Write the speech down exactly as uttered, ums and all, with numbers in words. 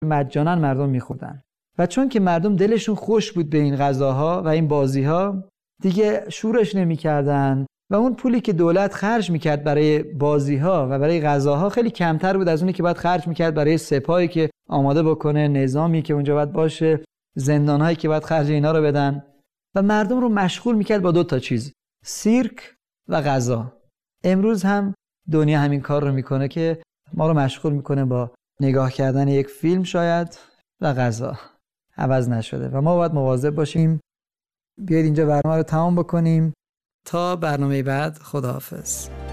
مجانا مردم می‌خوردن و چون که مردم دلشون خوش بود به این غذاها و این بازی‌ها، دیگه شورش نمی‌کردن و اون پولی که دولت خرج می‌کرد برای بازی‌ها و برای غذاها خیلی کمتر بود از اونی که باید خرج می‌کرد برای سپاهی که آماده بکنه، نظامی که اونجا باید باشه، زندان‌هایی که باید خرج اینا رو بدن و مردم رو مشغول می‌کرد با دو تا چیز: سیرک و غذا. امروز هم دنیا همین کار رو می‌کنه که ما رو مشغول می‌کنه با نگاه کردن یک فیلم شاید و غذا. عوض نشده و ما باید مواظب باشیم. بیاید اینجا برنامه رو تمام بکنیم تا برنامه بعد. خداحافظ.